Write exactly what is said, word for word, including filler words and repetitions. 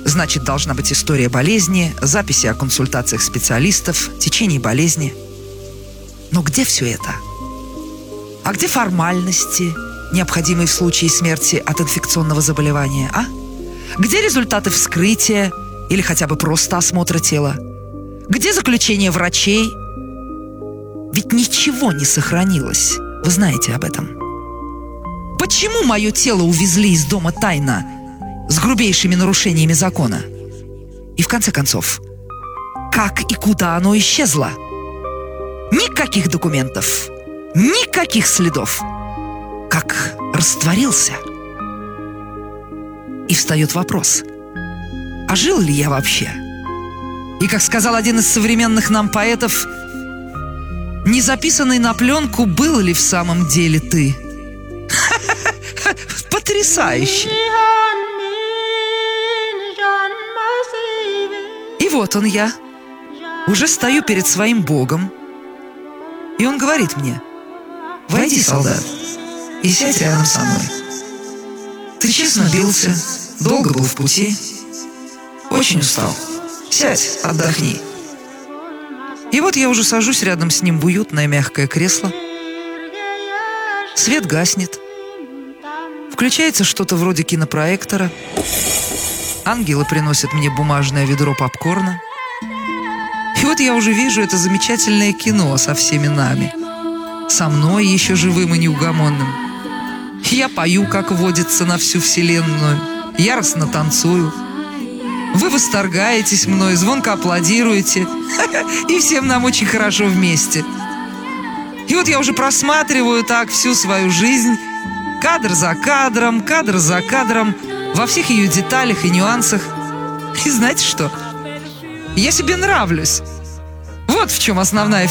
Значит, должна быть история болезни, записи о консультациях специалистов, течении болезни. Но где все это? А где формальности, необходимые в случае смерти от инфекционного заболевания, а? Где результаты вскрытия или хотя бы просто осмотра тела? Где заключение врачей? Ведь ничего не сохранилось. Вы знаете об этом. Почему мое тело увезли из дома тайно, с грубейшими нарушениями закона? И в конце концов, как и куда оно исчезло? Никаких документов, никаких следов. Как растворился. И встает вопрос: а жил ли я вообще? И, как сказал один из современных нам поэтов, не записанный на пленку, был ли в самом деле ты? Потрясающе! И вот он я, уже стою перед своим Богом, и он говорит мне: войди, солдат, и сядь рядом со мной. Ты честно бился, долго был в пути, очень устал. Сядь, отдохни. И вот я уже сажусь рядом с ним в уютное мягкое кресло. Свет гаснет. Включается что-то вроде кинопроектора. Ангелы приносят мне бумажное ведро попкорна. И вот я уже вижу это замечательное кино со всеми нами. Со мной, еще живым и неугомонным. Я пою, как водится, на всю вселенную. Яростно танцую. Вы восторгаетесь мной, звонко аплодируете. И всем нам очень хорошо вместе. И вот я уже просматриваю так всю свою жизнь, кадр за кадром, кадр за кадром, во всех ее деталях и нюансах. И знаете что? Я себе нравлюсь. Вот в чем основная